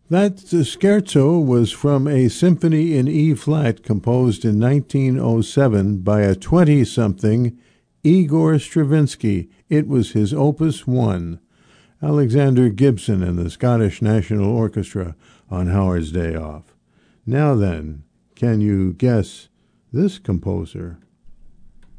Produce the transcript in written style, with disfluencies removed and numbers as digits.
That scherzo was from a symphony in E-flat composed in 1907 by a 20-something Igor Stravinsky. It was his Opus 1. Alexander Gibson and the Scottish National Orchestra on Howard's Day Off. Now then, can you guess this composer?